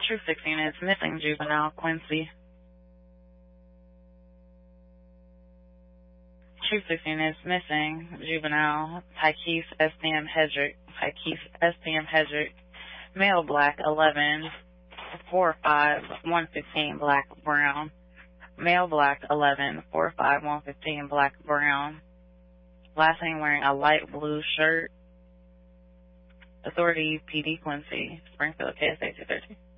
Troop 16 is missing juvenile Quincy. Troop 16 is missing juvenile Tykees S.D.M. Hedrick. Tykees S.D.M. Hedrick, male, black, 11, 4'5", 115, black, brown. Male, black, 11, 4'5", 115, black, brown. Last name wearing a light blue shirt. Authority PD Quincy, Springfield, KSA 213.